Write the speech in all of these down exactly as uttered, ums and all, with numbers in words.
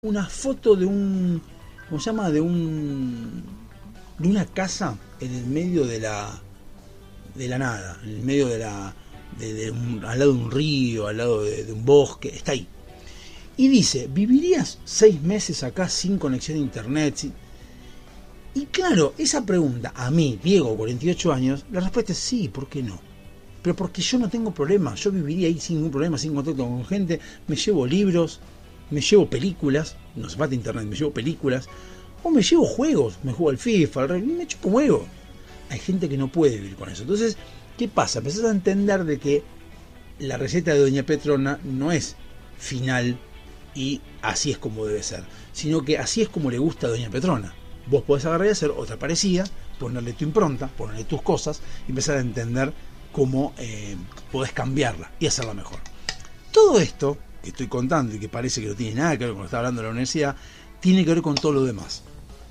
una foto de un, ¿cómo se llama? De un, de una casa en el medio de la, de la nada, en el medio de la, de, de un, al lado de un río, al lado de, de un bosque, está ahí. Y dice, ¿vivirías seis meses acá sin conexión a internet? ¿Sí? Y claro, esa pregunta, a mí, Diego, cuarenta y ocho años, la respuesta es sí, ¿por qué no? Pero porque yo no tengo problema, yo viviría ahí sin ningún problema, sin contacto con gente, me llevo libros, me llevo películas, no se falta internet, me llevo películas, o me llevo juegos, me juego al FIFA, al me chupo un huevo. Hay gente que no puede vivir con eso. Entonces, ¿qué pasa? Empezás a entender de que la receta de Doña Petrona no es final y así es como debe ser, sino que así es como le gusta a Doña Petrona. Vos podés agarrar y hacer otra parecida, ponerle tu impronta, ponerle tus cosas y empezar a entender cómo eh, podés cambiarla y hacerla mejor. Todo esto que estoy contando y que parece que no tiene nada que ver con lo que está hablando de la universidad, tiene que ver con todo lo demás.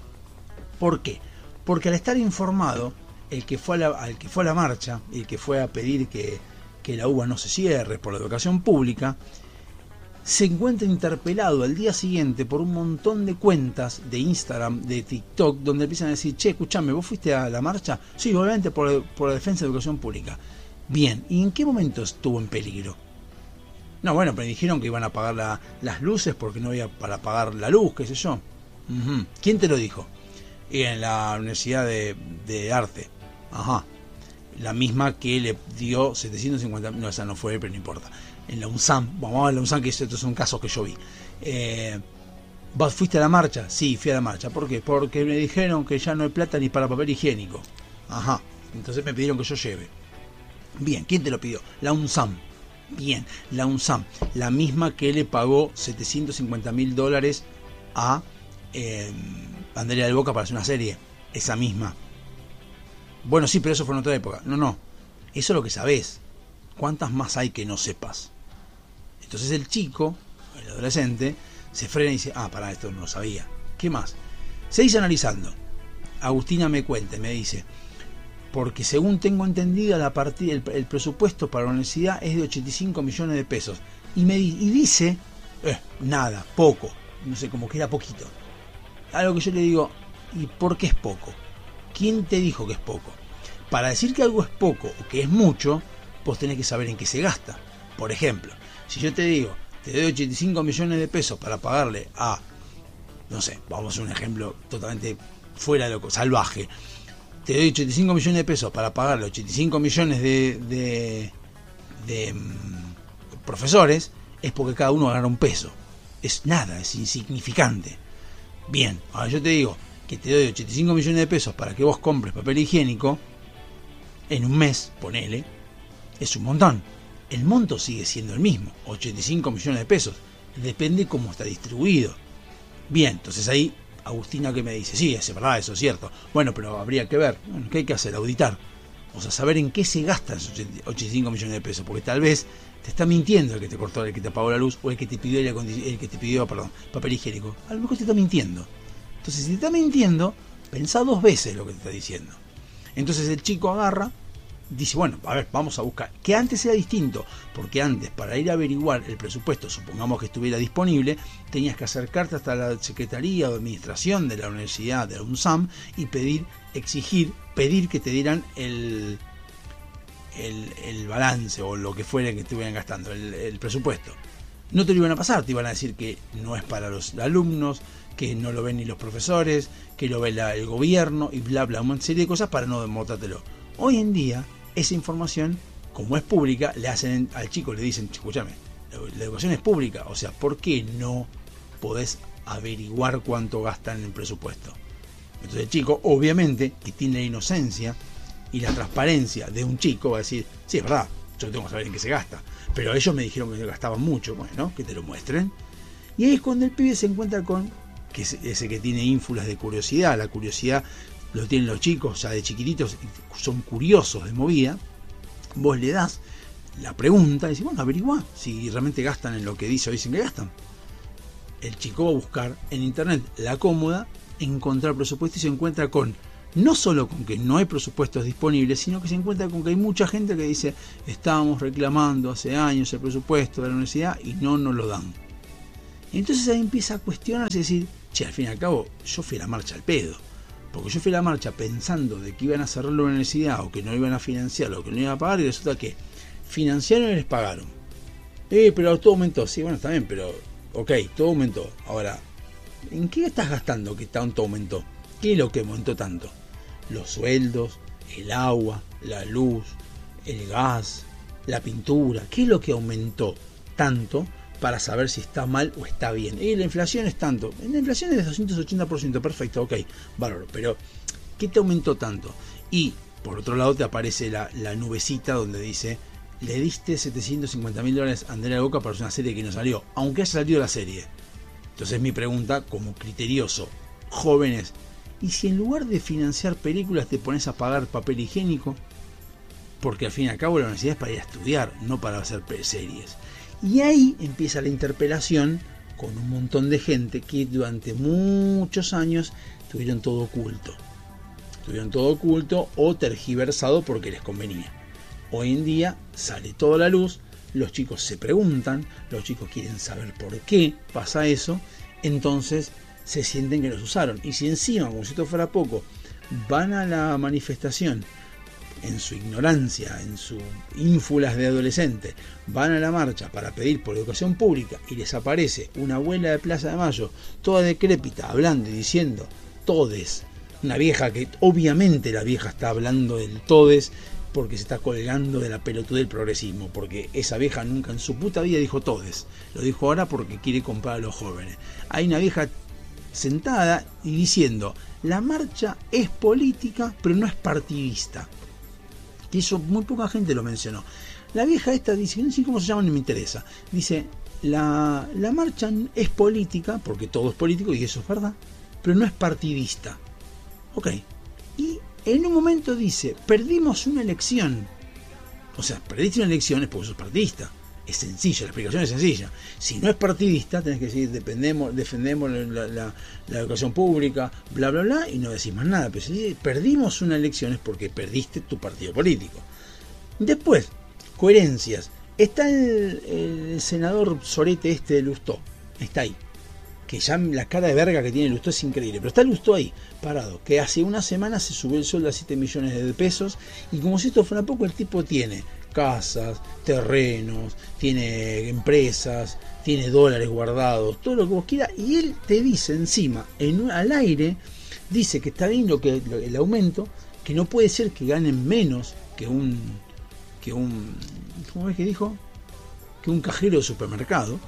¿Por qué? Porque al estar informado, el que fue a la, al que fue a la marcha, el que fue a pedir que, que la U B A no se cierre por la educación pública, se encuentra interpelado al día siguiente por un montón de cuentas de Instagram, de TikTok, donde empiezan a decir, che, escuchame, ¿vos fuiste a la marcha? Sí, obviamente por, por la defensa de la educación pública. Bien, ¿y en qué momento estuvo en peligro? No, bueno, pero dijeron que iban a apagar la, las luces porque no había para apagar la luz, qué sé yo. Uh-huh. ¿Quién te lo dijo? Y en la Universidad de, de Arte. Ajá. La misma que le dio setecientos cincuenta... No, esa no fue, pero no importa. En la UNSAM. Vamos a ver la UNSAM, que estos son casos que yo vi. Eh, ¿Vos fuiste a la marcha? Sí, fui a la marcha. ¿Por qué? Porque me dijeron que ya no hay plata ni para papel higiénico. Ajá. Entonces me pidieron que yo lleve. Bien, ¿quién te lo pidió? La UNSAM. Bien, la UNSAM, la misma que le pagó setecientos cincuenta mil dólares a eh, Andrea del Boca para hacer una serie. Esa misma. Bueno, sí, pero eso fue en otra época. No, no. Eso es lo que sabés. ¿Cuántas más hay que no sepas? Entonces el chico, el adolescente, se frena y dice, ah, pará, esto no lo sabía. ¿Qué más? Seguís analizando. Agustina me cuenta, me dice, porque según tengo entendido la partida, el, el presupuesto para la universidad es de ochenta y cinco millones de pesos. Y me y dice, eh, nada, poco. No sé, como que era poquito. A lo que yo le digo, ¿y por qué es poco? ¿Quién te dijo que es poco? Para decir que algo es poco o que es mucho, vos tenés que saber en qué se gasta. Por ejemplo, si yo te digo, te doy ochenta y cinco millones de pesos para pagarle a, no sé, vamos a hacer un ejemplo totalmente fuera de lo salvaje. Te doy ochenta y cinco millones de pesos para pagarle ochenta y cinco millones de, de, de um, profesores, es porque cada uno agarra un peso. Es nada, es insignificante. Bien, ahora yo te digo que te doy ochenta y cinco millones de pesos para que vos compres papel higiénico en un mes, ponele, es un montón. El monto sigue siendo el mismo, ochenta y cinco millones de pesos. Depende cómo está distribuido. Bien, entonces ahí Agustina que me dice, sí, es verdad, eso es cierto. Bueno, pero habría que ver, bueno, ¿qué hay que hacer? Auditar. O sea, saber en qué se gastan esos ochenta y cinco millones de pesos, porque tal vez te está mintiendo el que te cortó, el que te apagó la luz, o el que te pidió el, el que te pidió, perdón, papel higiénico. A lo mejor te está mintiendo. Entonces, si te está mintiendo, pensá dos veces lo que te está diciendo. Entonces el chico agarra, dice, bueno, a ver, vamos a buscar. Que antes era distinto, porque antes, para ir a averiguar el presupuesto, supongamos que estuviera disponible, tenías que acercarte hasta la Secretaría o Administración de la Universidad, de la UNSAM, y pedir, exigir, pedir que te dieran el, el, el balance o lo que fuera que estuvieran gastando, el, el presupuesto. No te lo iban a pasar, te iban a decir que no es para los alumnos, que no lo ven ni los profesores, que lo ve la, el gobierno y bla, bla, una serie de cosas para no demostrártelo. Hoy en día, esa información, como es pública, le hacen al chico, le dicen, escúchame, la educación es pública, o sea, ¿por qué no podés averiguar cuánto gastan en el presupuesto? Entonces el chico, obviamente, que tiene la inocencia y la transparencia de un chico, va a decir, sí, es verdad, yo tengo que saber en qué se gasta, pero ellos me dijeron que gastaban mucho, bueno, que te lo muestren. Y ahí es cuando el pibe se encuentra con, que es ese que tiene ínfulas de curiosidad, la curiosidad lo tienen los chicos, ya de chiquititos, son curiosos de movida. Vos le das la pregunta y decís, bueno, averiguá si realmente gastan en lo que dice o dicen que gastan. El chico va a buscar en internet la cómoda, encontrar presupuesto y se encuentra con, no solo con que no hay presupuestos disponibles, sino que se encuentra con que hay mucha gente que dice, estábamos reclamando hace años el presupuesto de la universidad y no nos lo dan. Entonces ahí empieza a cuestionarse y decir, che, al fin y al cabo, yo fui a la marcha al pedo. Porque yo fui a la marcha pensando de que iban a cerrar la universidad, o que no iban a financiar, o que no iban a pagar, y resulta que financiaron y les pagaron. Eh, pero todo aumentó. Sí, bueno, está bien, pero, ok, todo aumentó. Ahora, ¿en qué estás gastando que tanto aumentó? ¿Qué es lo que aumentó tanto? Los sueldos, el agua, la luz, el gas, la pintura. ¿Qué es lo que aumentó tanto para saber si está mal o está bien? Y la inflación es tanto. La inflación es de doscientos ochenta por ciento, perfecto, ok, valor. Pero, ¿qué te aumentó tanto? Y, por otro lado, te aparece la, la nubecita donde dice, le diste setecientos cincuenta mil dólares a Andrea Boca para una serie que no salió, aunque haya salido la serie. Entonces mi pregunta, como criterioso, jóvenes, ¿y si en lugar de financiar películas te pones a pagar papel higiénico? Porque al fin y al cabo la universidad es para ir a estudiar, no para hacer series. Y ahí empieza la interpelación con un montón de gente que durante muchos años tuvieron todo oculto. Tuvieron todo oculto o tergiversado porque les convenía. Hoy en día sale toda la luz, los chicos se preguntan, los chicos quieren saber por qué pasa eso, entonces se sienten que los usaron. Y si encima, como si esto fuera poco, van a la manifestación en su ignorancia, en sus ínfulas de adolescente, van a la marcha para pedir por educación pública y les aparece una abuela de Plaza de Mayo, toda decrépita, hablando y diciendo todes, una vieja que obviamente la vieja está hablando del todes porque se está colgando de la pelotudez del progresismo, porque esa vieja nunca en su puta vida dijo todes, lo dijo ahora porque quiere comprar a los jóvenes. Hay una vieja sentada y diciendo, la marcha es política pero no es partidista, que eso muy poca gente lo mencionó. La vieja esta dice, no sé cómo se llama, no me interesa, dice, la, la marcha es política, porque todo es político y eso es verdad, pero no es partidista. Ok, y en un momento dice, perdimos una elección. O sea, perdiste una elección es porque sos partidista. Es sencilla, la explicación es sencilla. Si no es partidista, tenés que decir, dependemos, defendemos la, la, la educación pública, bla, bla, bla, y no decís más nada. Pero si perdimos una elección es porque perdiste tu partido político. Después, coherencias. Está el, el senador Sorete este de Lustó. Está ahí. Que ya la cara de verga que tiene Lustó es increíble, pero está Lustó ahí, parado, que hace una semana se subió el sueldo a siete millones de pesos, y como si esto fuera poco, el tipo tiene casas, terrenos, tiene empresas, tiene dólares guardados, todo lo que vos quieras, y él te dice encima, en, al aire, dice que está bien lo que, lo, el aumento, que no puede ser que ganen menos que un, que un, ¿cómo es que dijo? Que un cajero de supermercado.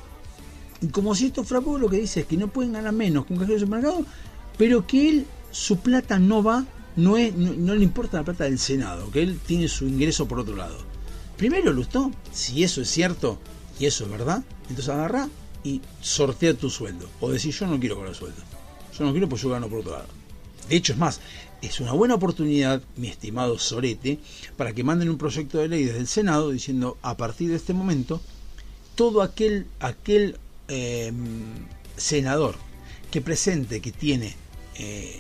Y como si esto fuera poco, lo que dice es que no pueden ganar menos que un cajero de supermercado, pero que él, su plata no va, no, es, no, no le importa la plata del Senado, que él tiene su ingreso por otro lado. Primero, Lustó, si eso es cierto y eso es verdad, entonces agarrá y sortea tu sueldo. O decís, yo no quiero cobrar sueldo. Yo no quiero porque yo gano por otro lado. De hecho, es más, es una buena oportunidad, mi estimado Sorete, para que manden un proyecto de ley desde el Senado diciendo, a partir de este momento, todo aquel, aquel Eh, senador que presente que tiene eh,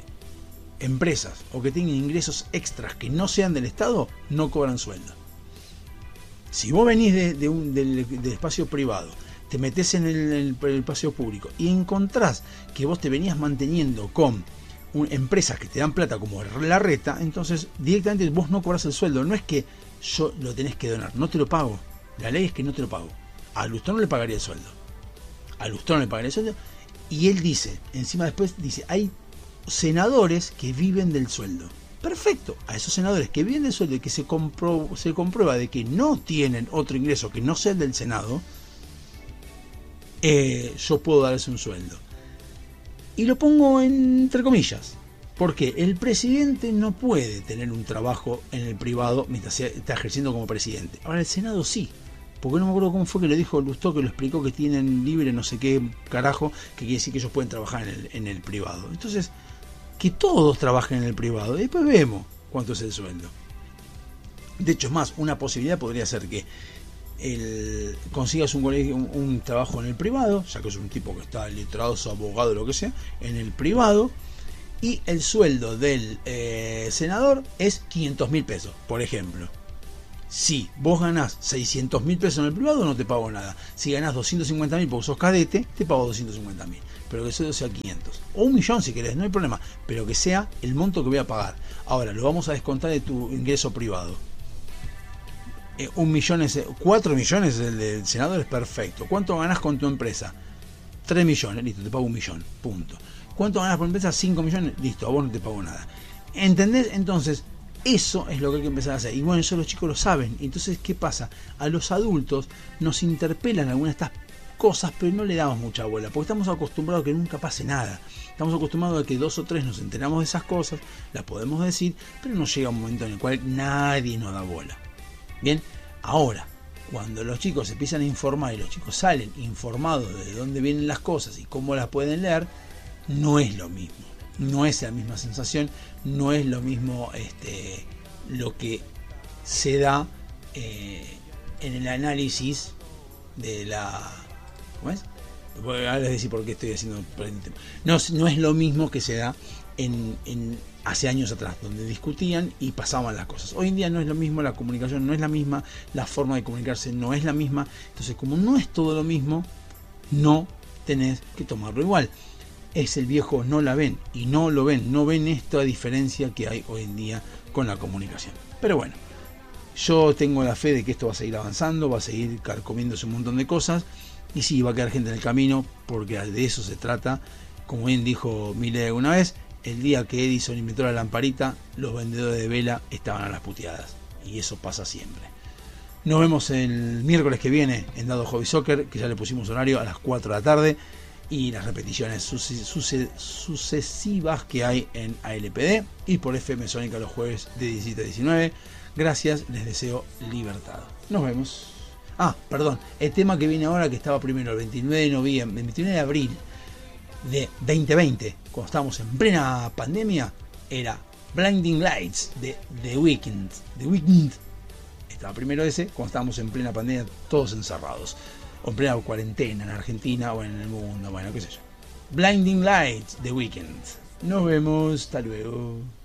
empresas o que tiene ingresos extras que no sean del Estado, no cobran sueldo. Si vos venís de, de un, del, del espacio privado, te metés en el, el, el espacio público y encontrás que vos te venías manteniendo con un, empresas que te dan plata como la reta, entonces directamente vos no cobrás el sueldo. No es que yo lo tenés que donar, no te lo pago. La ley es que no te lo pago. A Lustó no le pagaría el sueldo. A Lustó no le pagaría el sueldo. Y él dice, encima después dice, hay senadores que viven del sueldo. Perfecto, a esos senadores que viven del sueldo y que se, compro, se comprueba de que no tienen otro ingreso que no sea el del Senado, eh, yo puedo darles un sueldo. Y lo pongo entre comillas, porque el presidente no puede tener un trabajo en el privado mientras está ejerciendo como presidente. Ahora el Senado sí. Porque no me acuerdo cómo fue que lo dijo Lustó, que lo explicó, que tienen libre no sé qué carajo, que quiere decir que ellos pueden trabajar en el, en el privado. Entonces, que todos trabajen en el privado, y después vemos cuánto es el sueldo. De hecho, es más, una posibilidad podría ser que el, consigas un, colegio, un, un trabajo en el privado, ya que es un tipo que está letrado, abogado, lo que sea, en el privado, y el sueldo del eh, senador es quinientos mil pesos, por ejemplo. Si vos ganás seiscientos mil pesos en el privado, no te pago nada. Si ganás doscientos cincuenta mil porque sos cadete, te pago doscientos cincuenta mil. Pero que eso sea quinientos. O un millón si querés, no hay problema. Pero que sea el monto que voy a pagar. Ahora, lo vamos a descontar de tu ingreso privado. Eh, un millón es, cuatro millones el del senador es perfecto. ¿Cuánto ganás con tu empresa? Tres millones, listo, te pago un millón, punto. ¿Cuánto ganás por empresa? Cinco millones, listo, a vos no te pago nada. ¿Entendés? Entonces, eso es lo que hay que empezar a hacer. Y bueno, eso los chicos lo saben. Entonces, ¿qué pasa? A los adultos nos interpelan algunas de estas cosas, pero no le damos mucha bola, porque estamos acostumbrados a que nunca pase nada. Estamos acostumbrados a que dos o tres nos enteramos de esas cosas, las podemos decir, pero no llega un momento en el cual nadie nos da bola. Bien, ahora, cuando los chicos se empiezan a informar y los chicos salen informados de dónde vienen las cosas y cómo las pueden leer, no es lo mismo. No es la misma sensación, no es lo mismo este, lo que se da eh, en el análisis de la... ¿Cómo es? Ahora les decir por qué estoy haciendo... No, no es lo mismo que se da en, en hace años atrás, donde discutían y pasaban las cosas. Hoy en día no es lo mismo, la comunicación no es la misma, la forma de comunicarse no es la misma. Entonces, como no es todo lo mismo, no tenés que tomarlo igual. Es el viejo no la ven, y no lo ven, no ven esta diferencia que hay hoy en día con la comunicación. Pero bueno, yo tengo la fe de que esto va a seguir avanzando, va a seguir carcomiéndose un montón de cosas, y sí, va a quedar gente en el camino, porque de eso se trata. Como bien dijo Milei una vez, el día que Edison inventó la lamparita, los vendedores de vela estaban a las puteadas, y eso pasa siempre. Nos vemos el miércoles que viene en Dado Hobby Soccer, que ya le pusimos horario a las cuatro de la tarde, y las repeticiones sucesivas que hay en A L P D y por F M Sónica los jueves de diecisiete a diecinueve. Gracias, les deseo libertad. Nos vemos. Ah, perdón, el tema que viene ahora, que estaba primero el veintinueve de noviembre, el veintinueve de abril de veinte veinte, cuando estábamos en plena pandemia, era Blinding Lights de The Weeknd. The Weeknd estaba primero ese, cuando estábamos en plena pandemia, todos encerrados, o en plena cuarentena en Argentina o en el mundo, bueno, qué sé yo. Blinding Lights, The Weeknd. Nos vemos, hasta luego.